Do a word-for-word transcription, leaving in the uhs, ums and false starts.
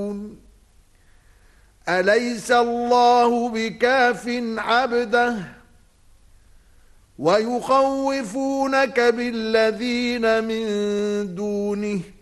يعلمون أليس الله بكاف عبده ويخوفونك بالذين من دونه